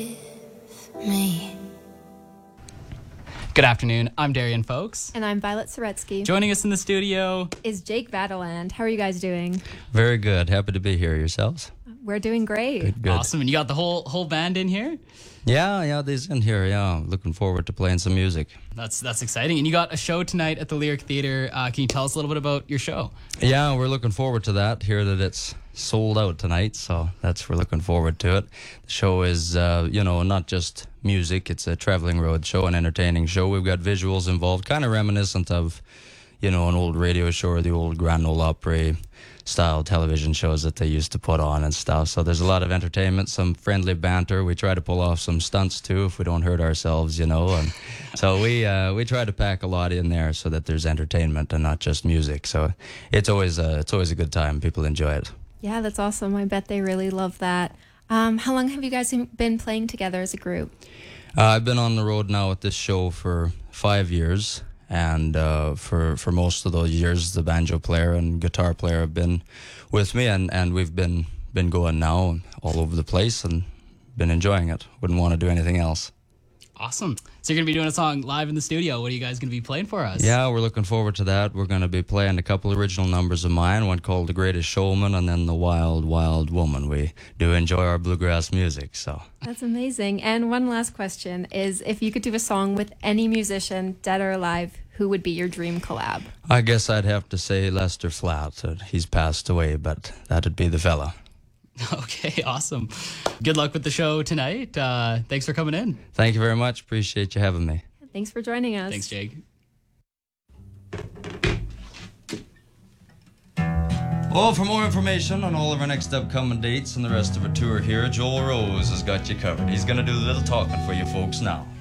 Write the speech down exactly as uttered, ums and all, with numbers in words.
Me. Good afternoon, I'm Darian Folks. And I'm Violet Soretsky. Joining us in the studio is Jake Vadaland. How are you guys doing? Very good. Happy to be here. Yourselves? We're doing great. Good, good. Awesome. And you got the whole whole band in here? Yeah, yeah, they's in here. Yeah, looking forward to playing some music. That's that's exciting. And you got a show tonight at the Lyric Theatre. Uh, can you tell us a little bit about your show? Yeah, we're looking forward to that. Hear that it's sold out tonight, so that's we're looking forward to it. The show is, uh, you know, not just music. It's a traveling road show, an entertaining show. We've got visuals involved, kind of reminiscent of, you know, an old radio show or the old Grand Ole Opry style television shows that they used to put on and stuff. So there's a lot of entertainment, some friendly banter. We try to pull off some stunts too if we don't hurt ourselves, you know. And so we uh, we try to pack a lot in there so that there's entertainment and not just music. So it's always a, it's always a good time. People enjoy it. Yeah, that's awesome. I bet they really love that. Um, how long have you guys been playing together as a group? Uh, I've been on the road now with this show for five years. And uh, for for most of those years, the banjo player and guitar player have been with me, and, and we've been been going now all over the place and been enjoying it. Wouldn't want to do anything else. Awesome. So you're going to be doing a song live in the studio. What are you guys going to be playing for us? Yeah, we're looking forward to that. We're going to be playing a couple original numbers of mine, one called The Greatest Showman and then The Wild, Wild Woman. We do enjoy our bluegrass music, so. That's amazing. And one last question is, if you could do a song with any musician, dead or alive, who would be your dream collab? I guess I'd have to say Lester Flatt. He's passed away, but that'd be the fella. Okay, awesome. Good luck with the show tonight. Uh, thanks for coming in. Thank you very much. Appreciate you having me. Thanks for joining us. Thanks, Jake. Well, for more information on all of our next upcoming dates and the rest of our tour here, Joel Rose has got you covered. He's going to do a little talking for you folks now.